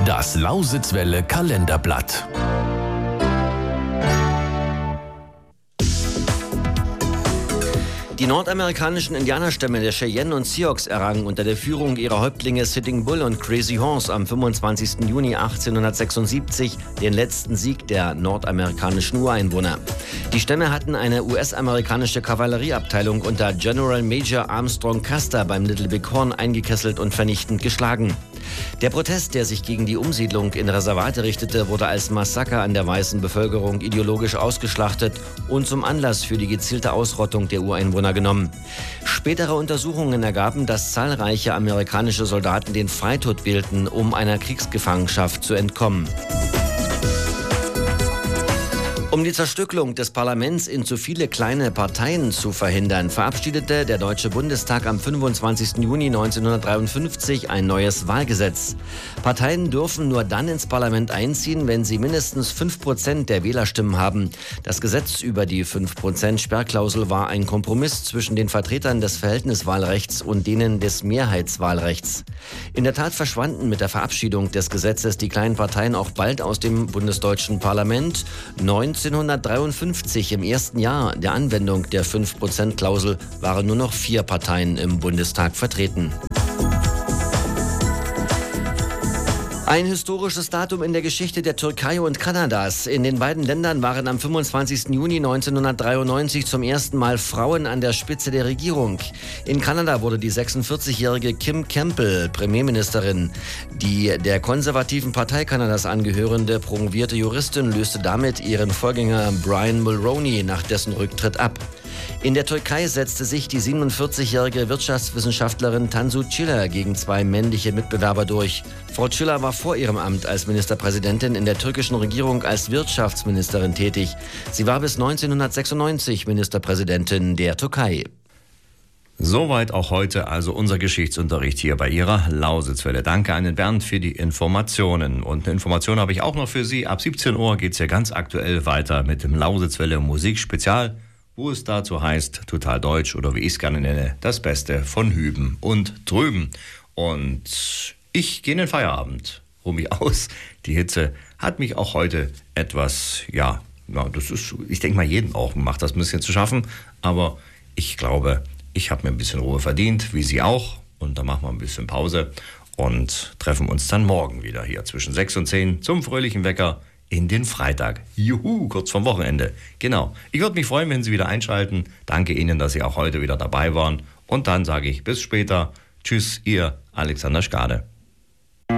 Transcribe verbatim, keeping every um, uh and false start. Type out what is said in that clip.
Das Lausitzwelle Kalenderblatt. Die nordamerikanischen Indianerstämme der Cheyenne und Sioux errangen unter der Führung ihrer Häuptlinge Sitting Bull und Crazy Horse am fünfundzwanzigsten Juni achtzehnhundertsechsundsiebzig den letzten Sieg der nordamerikanischen Ureinwohner. Die Stämme hatten eine U S-amerikanische Kavallerieabteilung unter General Major Armstrong Custer beim Little Big Horn eingekesselt und vernichtend geschlagen. Der Protest, der sich gegen die Umsiedlung in Reservate richtete, wurde als Massaker an der weißen Bevölkerung ideologisch ausgeschlachtet und zum Anlass für die gezielte Ausrottung der Ureinwohner genommen. Spätere Untersuchungen ergaben, dass zahlreiche amerikanische Soldaten den Freitod wählten, um einer Kriegsgefangenschaft zu entkommen. Um die Zerstückelung des Parlaments in zu viele kleine Parteien zu verhindern, verabschiedete der Deutsche Bundestag am fünfundzwanzigsten Juni neunzehnhundertdreiundfünfzig ein neues Wahlgesetz. Parteien dürfen nur dann ins Parlament einziehen, wenn sie mindestens fünf Prozent der Wählerstimmen haben. Das Gesetz über die fünf Prozent Sperrklausel war ein Kompromiss zwischen den Vertretern des Verhältniswahlrechts und denen des Mehrheitswahlrechts. In der Tat verschwanden mit der Verabschiedung des Gesetzes die kleinen Parteien auch bald aus dem bundesdeutschen Parlament. neunzehnhundertdreiundfünfzig, im ersten Jahr der Anwendung der fünf Prozent Klausel, waren nur noch vier Parteien im Bundestag vertreten. Ein historisches Datum in der Geschichte der Türkei und Kanadas. In den beiden Ländern waren am fünfundzwanzigsten Juni neunzehnhundertdreiundneunzig zum ersten Mal Frauen an der Spitze der Regierung. In Kanada wurde die sechsundvierzigjährige Kim Campbell Premierministerin. Die der konservativen Partei Kanadas angehörende promovierte Juristin löste damit ihren Vorgänger Brian Mulroney nach dessen Rücktritt ab. In der Türkei setzte sich die siebenundvierzigjährige Wirtschaftswissenschaftlerin Tansu Çiller gegen zwei männliche Mitbewerber durch. Frau Çiller war vor ihrem Amt als Ministerpräsidentin in der türkischen Regierung als Wirtschaftsministerin tätig. Sie war bis neunzehnhundertsechsundneunzig Ministerpräsidentin der Türkei. Soweit auch heute also unser Geschichtsunterricht hier bei Ihrer Lausitzwelle. Danke an den Bernd für die Informationen. Und eine Information habe ich auch noch für Sie. Ab siebzehn Uhr geht es ja ganz aktuell weiter mit dem Lausitzwelle Musikspezial, wo es dazu heißt, total deutsch oder wie ich es gerne nenne, das Beste von Hüben und Drüben. Und ich gehe in den Feierabend, ruhe mich aus. Die Hitze hat mich auch heute etwas, ja, ja das ist, ich denke mal, jeden auch macht das ein bisschen zu schaffen. Aber ich glaube, ich habe mir ein bisschen Ruhe verdient, wie Sie auch. Und dann machen wir ein bisschen Pause und treffen uns dann morgen wieder hier zwischen sechs und zehn zum fröhlichen Wecker in den Freitag. Juhu, kurz vorm Wochenende. Genau. Ich würde mich freuen, wenn Sie wieder einschalten. Danke Ihnen, dass Sie auch heute wieder dabei waren. Und dann sage ich bis später. Tschüss, Ihr Alexander Schkade.